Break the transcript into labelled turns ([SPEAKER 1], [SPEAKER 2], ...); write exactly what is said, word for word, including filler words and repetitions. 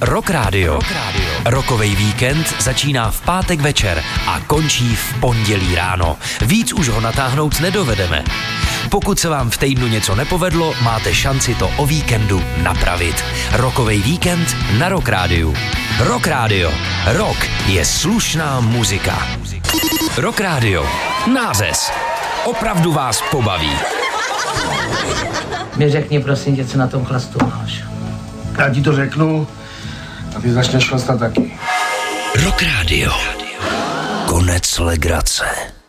[SPEAKER 1] Rock Radio. Rockovej víkend začíná v pátek večer a končí v pondělí ráno. Víc už ho natáhnout nedovedeme. Pokud se vám v týdnu něco nepovedlo, máte šanci to o víkendu napravit. Rockovej víkend na Rock Radio. Rock Radio. Rock je slušná muzika. Rock Radio. Nářez. Opravdu vás pobaví.
[SPEAKER 2] Mi řekni, prosím tě, co na tom chlastu máš.
[SPEAKER 3] Já ti to řeknu a ty začneš chlastat taky.
[SPEAKER 1] Rock Radio. Konec legrace.